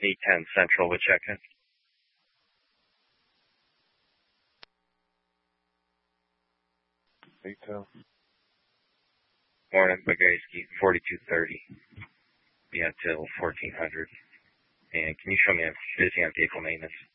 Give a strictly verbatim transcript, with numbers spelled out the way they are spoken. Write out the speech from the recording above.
eight ten Central with check-in. eight ten. Morning, Bagayski, forty-two thirty. Yeah, till fourteen hundred. And can you show me if busy on vehicle maintenance?